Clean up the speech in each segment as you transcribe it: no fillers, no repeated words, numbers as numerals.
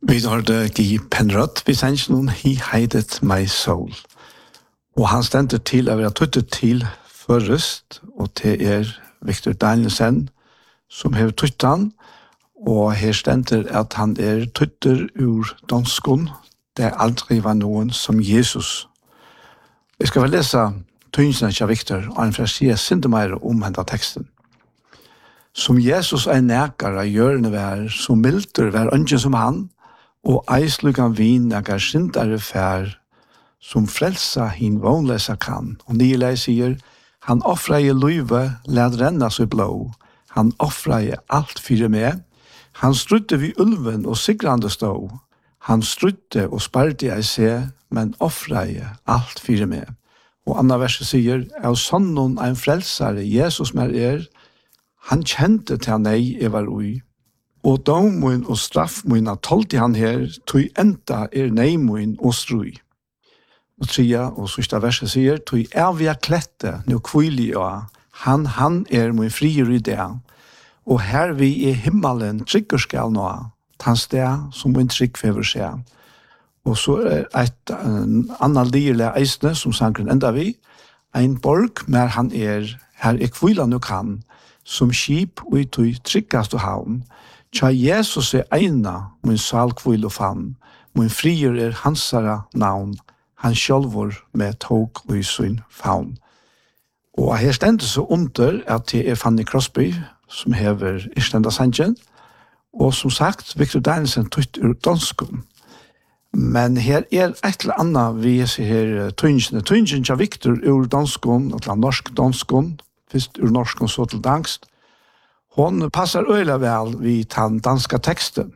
Vi hørte Guy Penrod, vi sendte noen He Hideth My Soul. Og han stender til å være tuttet til først, og til Victor Danielsen, som har tuttet han, og her stender at han tutter ur danskon, det aldri var noen som Jesus. Jeg skal vel lese tøynsene til Victor, og han får si sinde mer om henne teksten. Som Jesus nækere gjørende vær, som milder vær ønsken som han, og eislugan vin nækere syndere fær, som frelsa hin vånlesa kan. Og Nile sier, han offrer løyve, led renna seg blå. Han offrer alt fyrir med. Han strudde vi ulven og sigrande stå. Han strudde og sparte jeg se, men offrer alt fyrir med. Og andre verset sier, av sånn en frelsare, Jesus mer han kjente til nei var ui. Og domun og straffmun tolti han her, tog enda nei mun og strui. Og tria og sista verset sier, tog vi klette, nu kvili og han mun frier i det. Og her vi himmelen trygger skal nå, han sted som mun trygg fever seg. Og så et annan lirle eisne, som sangren enda vi, ein borg, mer han her kvila nu kan, som skip og i tog tryggast og havn. Tja Jesus eina, mun salkvil og fann, mun frier hansara navn, han sjálvor med tog og i sin favn. Og her stender så under at det Fanny Crosby, som hever Istenda Sanchen, og som sagt, Victor Danielsen tutt ur danskon. Men her et eller annet vi ser her tøynsene. Tøynsene av Victor ur danskon, eller norsk danskon, først ur norskon så til dansk. Hon passar øyla vel vid den danska teksten.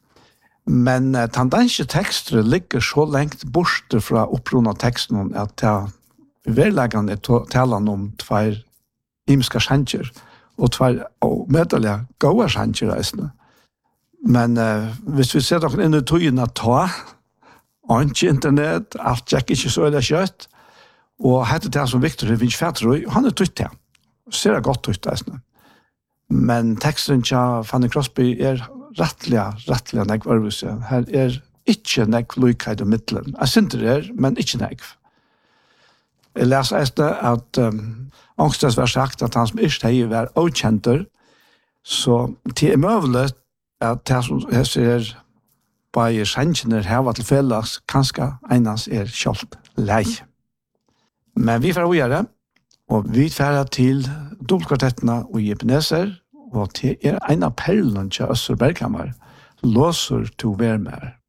Men den danske teksten ligger så lengt borte fra opprona teksten at det verleggende taler om tvær imska sjanger og tvær medelig gode sjanger reisende. Men hvis vi ser dere inn i togene ta, og ikke internett, alt tjekker ikke så øyla kjøtt, og hette det som Victor Vinch Fætrøy, han tutt det. Ser det godt tutt reisende. Men teksten til Fanny Crosby rettelig negvarvuse. Her ikke negv lykheid og middelen. Jeg synes det men ikke negv. Jeg leser at Angstes var sagt at han som ikke heier var avkjenter, så det møvlet at det som jeg ser bare sjankene her var til felles, kanskje enans kjolt lei. Men vi får gjøre det, og vi får til dobbeltkvartettene og Ebenezer, og det en av perlene til Øster Berghammer, låser til å være med.